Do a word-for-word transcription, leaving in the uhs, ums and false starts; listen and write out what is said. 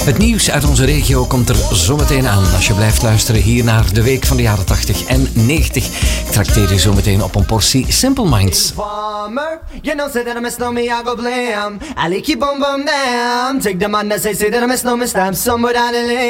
Het nieuws uit onze regio komt er zometeen aan. Als je blijft luisteren hier naar de week van de jaren tachtig en negentig. Ik trakteer je zometeen op een portie Simple Minds. You know, say that I miss no me, I go blam. I like you boom boom damn. Take the man that say, say that I miss no me, stamp somewhere down the lane.